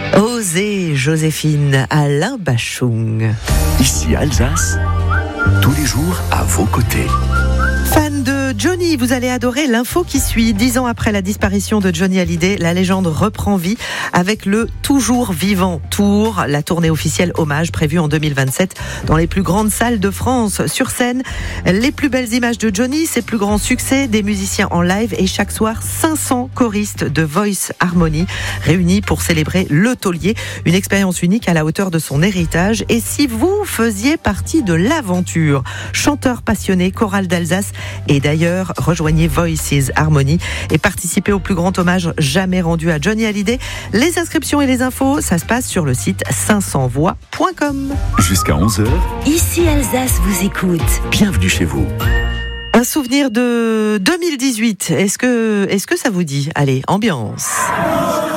Osez, Joséphine, Alain Bachung. Ici Alsace, tous les jours à vos côtés. Fan de Johnny, vous allez adorer l'info qui suit. 10 ans après la disparition de Johnny Hallyday, la légende reprend vie avec le Toujours Vivant Tour, la tournée officielle hommage prévue en 2027 dans les plus grandes salles de France. Sur scène, les plus belles images de Johnny, ses plus grands succès, des musiciens en live et chaque soir 500 choristes de Voice Harmony réunis pour célébrer le taulier, une expérience unique à la hauteur de son héritage. Et si vous faisiez partie de l'aventure, chanteur passionné, chorale d'Alsace, et d'ailleurs, rejoignez Voices Harmony et participez au plus grand hommage jamais rendu à Johnny Hallyday. Les inscriptions et les infos, ça se passe sur le site 500voix.com. Jusqu'à 11h, Ici Alsace vous écoute. bienvenue chez vous. Un souvenir de 2018, est-ce que ça vous dit ? Allez, ambiance.